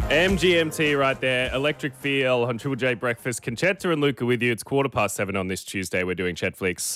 MGMT right there. Electric Feel on Triple J Breakfast. Conchetta and Luca with you. It's 7:15 on this Tuesday. We're doing Chetflix.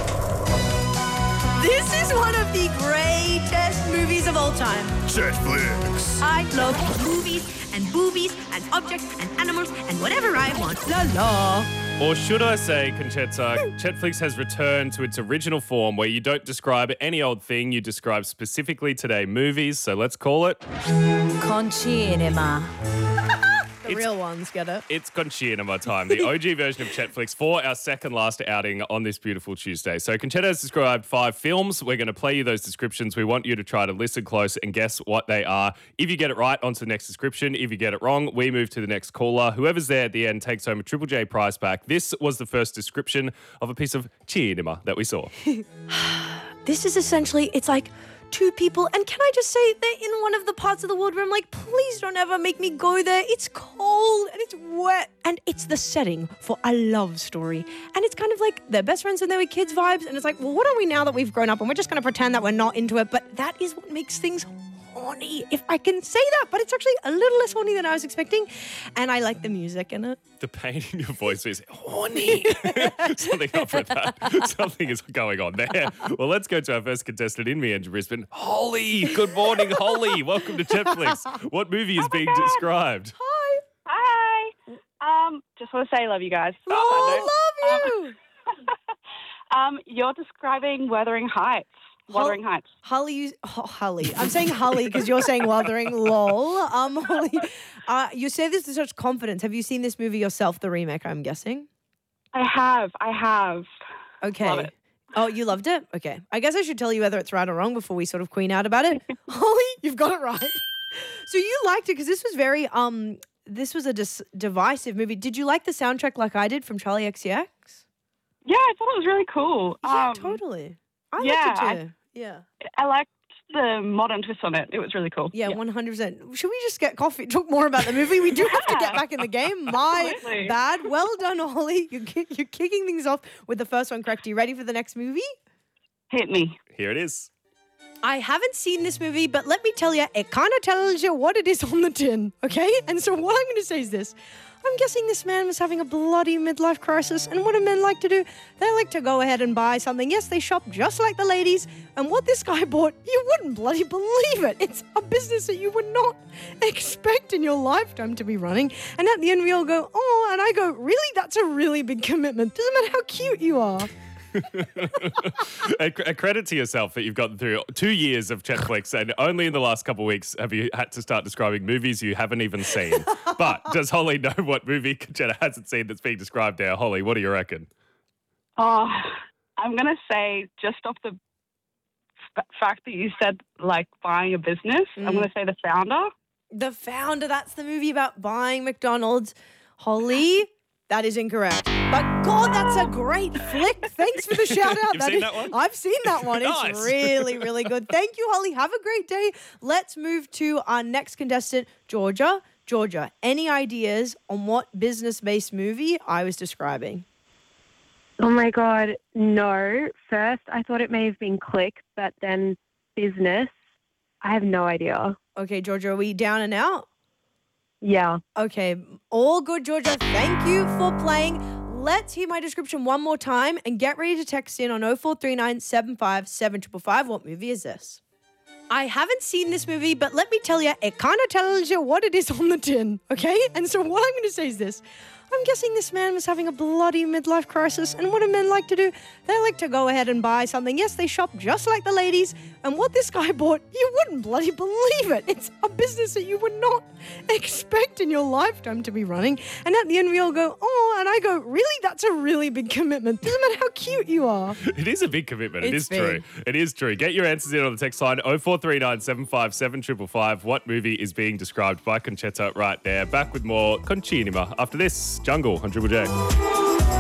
This is one of the greatest movies of all time. Chetflix. I love movies and boobies and objects and animals and whatever I want. La la. Or should I say, Conchetta, Chetflix has returned to its original form where you don't describe any old thing, you describe specifically today movies. So let's call it Concinema. The real ones get it. It's Concinema time, the OG version of Chetflix for our second last outing on this beautiful Tuesday. So Conchetta has described 5 films. We're going to play you those descriptions. We want you to try to listen close and guess what they are. If you get it right, on to the next description. If you get it wrong, we move to the next caller. Whoever's there at the end takes home a Triple J prize pack. This was the first description of a piece of cinema that we saw. This is essentially, it's like two people, and can I just say they're in one of the parts of the world where I'm like, please don't ever make me go there. It's cold and it's wet, and it's the setting for a love story. And it's kind of like they're best friends when they were kids vibes, and it's like, well, what are we now that we've grown up and we're just going to pretend that we're not into it? But that is what makes things horny, if I can say that. But it's actually a little less horny than I was expecting, and I like the music in it. The pain in your voice is horny. Something up with that. Something is going on there. Well, let's go to our first contestant in Meander, Brisbane. Holly. Good morning, Holly. Welcome to Chetflix. What movie is being described? Hi. Just want to say I love you guys. Oh, love you. You're describing Wuthering Heights. Wuthering Heights. Holly, Holly. I'm saying Holly because you're saying Wuthering. Lol. Holly, you say this with such confidence. Have you seen this movie yourself, the remake? I'm guessing. I have. Okay. Love it. Oh, you loved it? Okay. I guess I should tell you whether it's right or wrong before we sort of queen out about it. Holly, you've got it right. So you liked it because this was very this was a divisive movie. Did you like the soundtrack like I did from Charlie XCX? Yeah, I thought it was really cool. Yeah, totally. I liked it too. Yeah. I liked the modern twist on it. It was really cool. Yeah, 100%. Should we just get coffee, talk more about the movie? We do have to get back in the game. My Absolutely. bad. Well done, Holly. You're kicking things off with the first one correct. Are you ready for the next movie? Hit me. Here it is. I haven't seen this movie, but let me tell you, it kind of tells you what it is on the tin, okay? And so what I'm going to say is this. I'm guessing this man was having a bloody midlife crisis, and what do men like to do? They like to go ahead and buy something. Yes, they shop just like the ladies, and what this guy bought, you wouldn't bloody believe it. It's a business that you would not expect in your lifetime to be running. And at the end, we all go, oh, and I go, really? That's a really big commitment. Doesn't matter how cute you are. A credit to yourself that you've gotten through 2 years of Chetflix, and only in the last couple of weeks have you had to start describing movies you haven't even seen. But does Holly know what movie Conchetta hasn't seen that's being described there? Holly, what do you reckon? Oh, I'm going to say just off the fact that you said like buying a business, I'm going to say The Founder. The Founder, that's the movie about buying McDonald's. Holly, that is incorrect. But God, that's a great flick. Thanks for the shout out. You've seen that one? I've seen that one. Nice. It's really, really good. Thank you, Holly. Have a great day. Let's move to our next contestant, Georgia. Georgia, any ideas on what business-based movie I was describing? Oh my God, no. First, I thought it may have been Click, but then business. I have no idea. Okay, Georgia, are we down and out? Yeah. Okay, all good, Georgia. Thank you for playing. Let's hear my description one more time and get ready to text in on 0439 75 7555. What movie is this? I haven't seen this movie, but let me tell you, it kind of tells you what it is on the tin, okay? And so what I'm going to say is this. I'm guessing this man was having a bloody midlife crisis, and what do men like to do? They like to go ahead and buy something. Yes, they shop just like the ladies, and what this guy bought, you wouldn't bloody believe it. It's a business that you would not expect in your lifetime to be running. And at the end, we all go, oh, and I go, really? That's a really big commitment. Doesn't matter how cute you are. It is a big commitment. It It's is true. big. It is true. Get your answers in on the text line 0439 757 555. What movie is being described by Conchetta right there? Back with more Concinema after this. Jungle on Triple J.